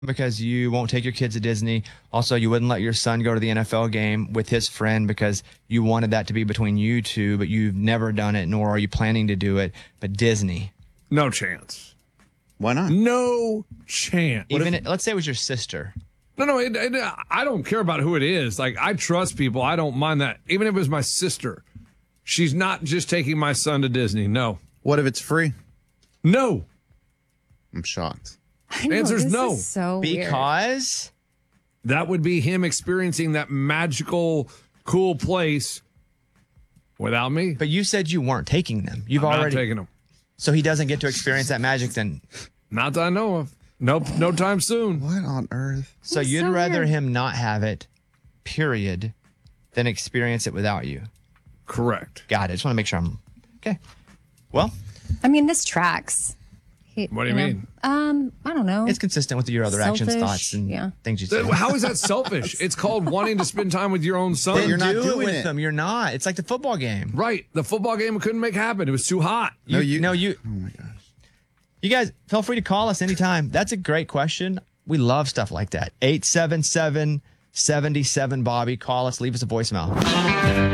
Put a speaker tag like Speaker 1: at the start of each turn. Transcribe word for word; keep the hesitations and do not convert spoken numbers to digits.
Speaker 1: because you won't take your kids to Disney. Also, you wouldn't let your son go to the N F L game with his friend because you wanted that to be between you two, but you've never done it, nor are you planning to do it. But Disney.
Speaker 2: No chance.
Speaker 3: Why not?
Speaker 2: No chance.
Speaker 1: Even if, let's say it was your sister.
Speaker 2: No, no, it, it, I don't care about who it is. Like, I trust people. I don't mind that. Even if it was my sister, she's not just taking my son to Disney. No.
Speaker 3: What if it's free?
Speaker 2: No.
Speaker 3: I'm shocked.
Speaker 4: I know,
Speaker 2: Answer's
Speaker 4: this
Speaker 2: no.
Speaker 4: is so weird.
Speaker 1: Because
Speaker 2: That would be him experiencing that magical, cool place without me.
Speaker 1: But you said you weren't taking them. You've
Speaker 2: I'm
Speaker 1: already
Speaker 2: not taking him.
Speaker 1: So he doesn't get to experience that magic then.
Speaker 2: Not that I know of. Nope, no time soon.
Speaker 3: What on earth?
Speaker 1: So
Speaker 4: That's
Speaker 1: you'd
Speaker 4: so
Speaker 1: rather
Speaker 4: weird.
Speaker 1: him not have it, period, than experience it without you.
Speaker 2: Correct.
Speaker 1: Got it. Just want to make sure I'm okay. Well,
Speaker 4: I mean, this tracks. He-
Speaker 2: What do you
Speaker 4: know,
Speaker 2: mean?
Speaker 4: Um, I don't know.
Speaker 1: it's consistent with your other actions,
Speaker 4: Selfish,
Speaker 1: thoughts, and
Speaker 4: yeah.
Speaker 1: things you say.
Speaker 2: Th- How is that selfish? It's called wanting to spend time with your own son.
Speaker 1: Then
Speaker 3: you're not
Speaker 1: do it
Speaker 3: doing
Speaker 1: with
Speaker 3: it.
Speaker 1: them. You're not. It's like the football game.
Speaker 2: Right. The football game couldn't make happen. It was too hot.
Speaker 3: No, you.
Speaker 1: No, you.
Speaker 3: Oh my gosh.
Speaker 1: You guys, feel free to call us anytime. That's a great question. We love stuff like that. eight seven seven, seven seven, Bobby. Call us. Leave us a voicemail.